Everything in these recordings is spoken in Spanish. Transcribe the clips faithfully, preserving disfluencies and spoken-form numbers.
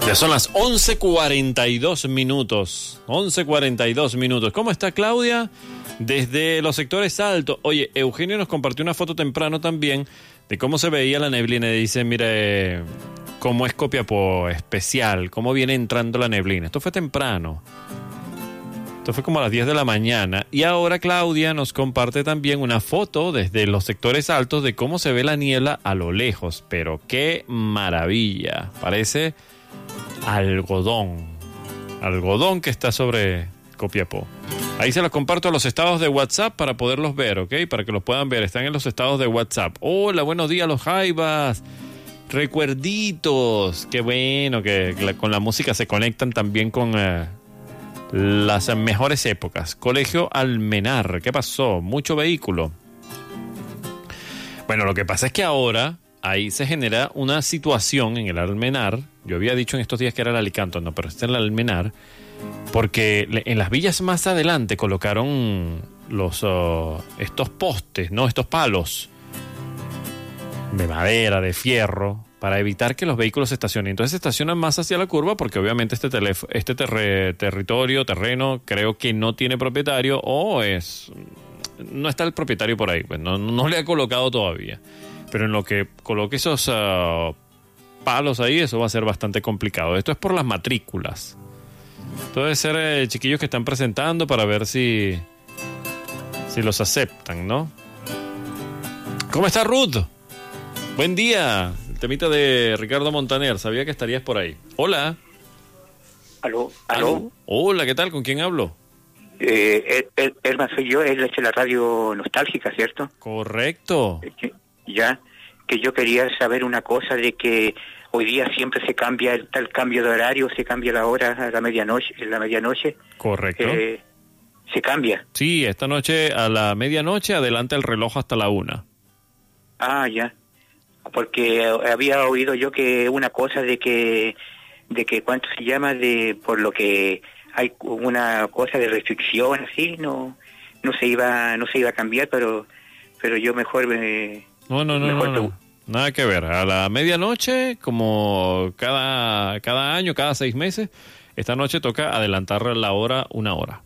Ya son las once cuarenta y dos minutos. once cuarenta y dos minutos. ¿Cómo está Claudia? Desde los sectores altos. Oye, Eugenio nos compartió una foto temprano también de cómo se veía la neblina. Y dice, mire, cómo es Copiapó especial, cómo viene entrando la neblina. Esto fue temprano. Esto fue como a las diez de la mañana. Y ahora Claudia nos comparte también una foto desde los sectores altos de cómo se ve la niebla a lo lejos. Pero qué maravilla. Parece algodón. Algodón que está sobre Copiapó. Ahí se los comparto a los estados de WhatsApp para poderlos ver, ¿ok? Para que los puedan ver. Están en los estados de WhatsApp. Hola, buenos días, los Jaivas. Recuerditos. Qué bueno que la, con la música se conectan también con eh, las mejores épocas. Colegio Almenar. ¿Qué pasó? Mucho vehículo. Bueno, lo que pasa es que ahora ahí se genera una situación en el Almenar. Yo había dicho en estos días que era el Alicanto, no, pero está en el Almenar. Porque en las villas más adelante colocaron los uh, estos postes, ¿no? Estos palos de madera, de fierro, para evitar que los vehículos se estacionen. Entonces se estacionan más hacia la curva porque obviamente este, telef- este terre- territorio, terreno, creo que no tiene propietario o es no está el propietario por ahí. Pues no, no le ha colocado todavía. Pero en lo que coloque esos uh, palos ahí, eso va a ser bastante complicado. Esto es por las matrículas. Esto debe ser eh, chiquillos que están presentando para ver si, si los aceptan, ¿no? ¿Cómo está Ruth? Buen día. El temita de Ricardo Montaner. Sabía que estarías por ahí. Hola. Aló, aló. ¿Aló? Hola, ¿qué tal? ¿Con quién hablo? Eh, el, Elma soy yo, él es la radio nostálgica, ¿cierto? Correcto. Eh, que, ya, que yo quería saber una cosa de que hoy día siempre se cambia el tal cambio de horario, se cambia la hora a la medianoche, en la medianoche. Correcto. Eh, se cambia. Sí, esta noche a la medianoche adelanta el reloj hasta la una. Ah, ya. Porque había oído yo que una cosa de que, de que cuánto se llama de, por lo que hay una cosa de restricción así, no, no se iba, no se iba a cambiar, pero, pero yo mejor me. No, no, no, mejor no, no. Nada que ver. A la medianoche, como cada, cada año, cada seis meses, esta noche toca adelantar la hora una hora.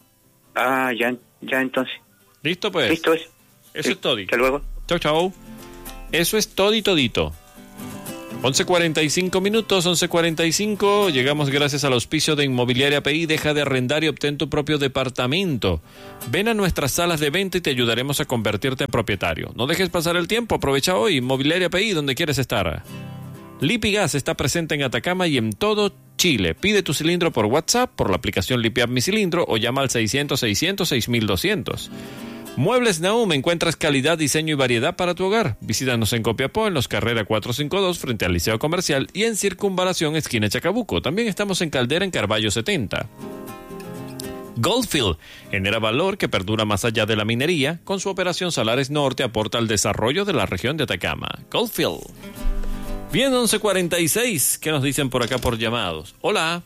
Ah, ya, ya entonces. ¿Listo, pues? Listo es. Eso sí. es todo. Hasta luego. Chau, chau. Eso es todo y todito. once cuarenta y cinco minutos, once cuarenta y cinco. Llegamos gracias al auspicio de Inmobiliaria P I. Deja de arrendar y obtén tu propio departamento. Ven a nuestras salas de venta y te ayudaremos a convertirte en propietario. No dejes pasar el tiempo, aprovecha hoy. Inmobiliaria P I, donde quieres estar. Lipigas está presente en Atacama y en todo Chile. Pide tu cilindro por WhatsApp, por la aplicación Lipiap Mi Cilindro o llama al seiscientos, seiscientos, seis mil doscientos. Muebles Nahum, encuentras calidad, diseño y variedad para tu hogar. Visítanos en Copiapó, en Los Carrera cuatrocientos cincuenta y dos, frente al Liceo Comercial, y en Circunvalación, esquina Chacabuco. También estamos en Caldera, en Carballo setenta. Goldfield genera valor que perdura más allá de la minería. Con su operación Salares Norte aporta al desarrollo de la región de Atacama. Goldfield. Bien, once cuarenta y seis. ¿Qué nos dicen por acá por llamados? Hola.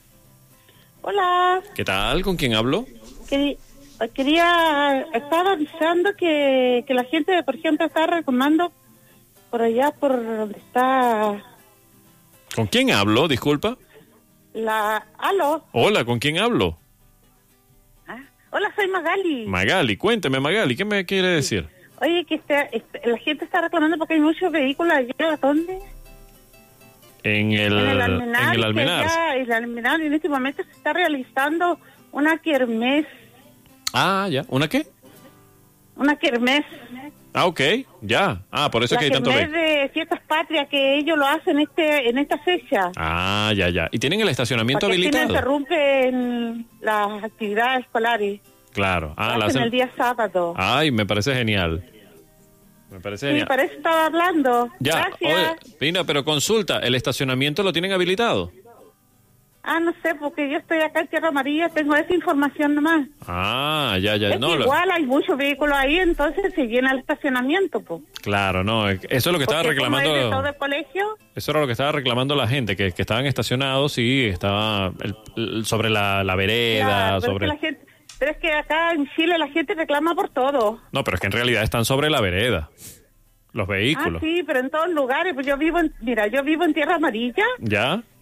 Hola. ¿Qué tal? ¿Con quién hablo? Quería, quería estaba avisando que, que la gente, por ejemplo, está reclamando por allá, por donde está... ¿Con quién hablo? Disculpa. La... ¿Aló? Hola, ¿con quién hablo? ¿Ah? Hola, soy Magali. Magali, cuénteme, Magali, ¿qué me quiere decir? Oye, que este, este, la gente está reclamando porque hay muchos vehículos allá, ¿dónde? En el, en el Almenar. En el Almenar. Ya, el Almenar, en este momento se está realizando una kermés. Ah, ya. ¿Una qué? Una kermés. Ah, ok, ya. Ah, por eso la es que hay tanto kermés de fiestas patrias que ellos lo hacen este en esta fecha. Ah, ya, ya. ¿Y tienen el estacionamiento Porque habilitado? Porque no interrumpen las actividades escolares. Claro. Ah, lo la hacen hacen el día sábado. Ay, me parece genial. Me parece sí, genial. para eso estaba hablando. Ya, Gracias. oye, Pina, pero consulta, ¿el estacionamiento lo tienen habilitado? Ah, no sé, porque yo estoy acá en Tierra Amarilla, tengo esa información nomás. Ah, ya, ya. Es no, que lo... igual hay muchos vehículos ahí, entonces se llena el estacionamiento, pues. Claro, no, eso es lo que estaba porque reclamando. Como es de todo el colegio. Eso era lo que estaba reclamando la gente, que, que estaban estacionados y estaba el, el, sobre la, la vereda, Claro, pero sobre... Es que la gente, pero es que acá en Chile la gente reclama por todo. No, pero es que en realidad están sobre la vereda, los vehículos. Ah, sí, pero en todos lugares, pues yo vivo en, mira, yo vivo en Tierra Amarilla. ¿Ya?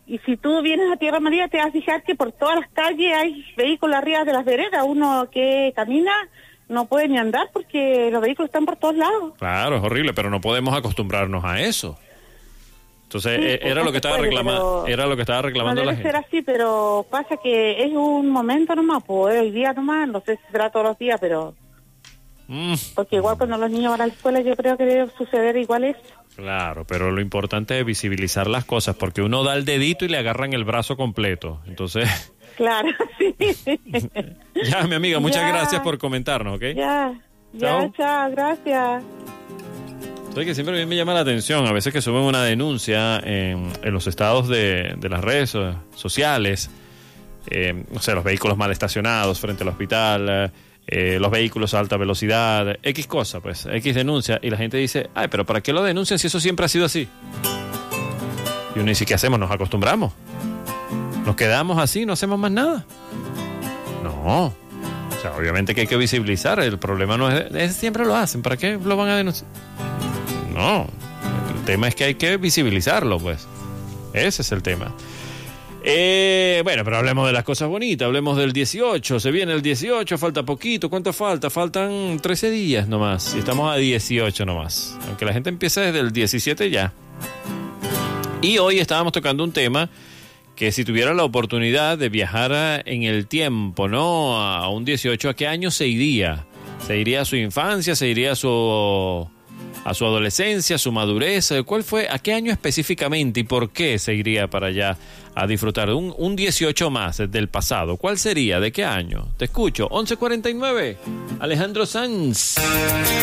y si tú vienes a Tierra Amarilla te vas a fijar que por todas las calles hay vehículos arriba de las veredas. Uno que camina no puede ni andar porque los vehículos están por todos lados. Claro, es horrible, pero no podemos acostumbrarnos a eso. Entonces, Sí, eh, era, no lo que se estaba puede, reclamando, pero era lo que estaba reclamando no la debe gente. ser así, pero pasa que es un momento nomás, pues hoy día nomás, no sé si será todos los días, pero... Mm, Porque igual cuando los niños van a la escuela yo creo que debe suceder igual eso. claro, pero lo importante es visibilizar las cosas, porque uno da el dedito y le agarran el brazo completo. Entonces, Claro, sí. ya, mi amiga, muchas Ya. gracias por comentarnos, ¿ok? Ya, ya, Chao. chao, gracias. Sabes que siempre a mí me llama la atención, a veces que suben una denuncia en, en los estados de, de las redes eh, sociales, eh, no sé, los vehículos mal estacionados frente al hospital, eh, los vehículos a alta velocidad, X cosa, pues, X denuncia, y la gente dice, ay, pero ¿para qué lo denuncian si eso siempre ha sido así? Y uno dice, ¿qué hacemos? ¿Nos acostumbramos? ¿Nos quedamos así? ¿No hacemos más nada? No. O sea, obviamente que hay que visibilizar, el problema no es, es siempre lo hacen, ¿para qué lo van a denunciar? No, el tema es que hay que visibilizarlo, pues. Ese es el tema. Eh, bueno, pero hablemos de las cosas bonitas, hablemos del dieciocho. Se viene el dieciocho, falta poquito. ¿Cuánto falta? Faltan trece días nomás. Y estamos a dieciocho nomás. Aunque la gente empieza desde el diecisiete ya. Y hoy estábamos tocando un tema que si tuviera la oportunidad de viajar en el tiempo, ¿no? A un dieciocho, ¿a qué año se iría? ¿Se iría a su infancia? ¿Se iría a su... a su adolescencia, a su madurez? ¿Cuál fue, a qué año específicamente y por qué se iría para allá a disfrutar de un, un dieciocho más del pasado? ¿Cuál sería? ¿De qué año? Te escucho. once cuarenta y nueve. Alejandro Sanz.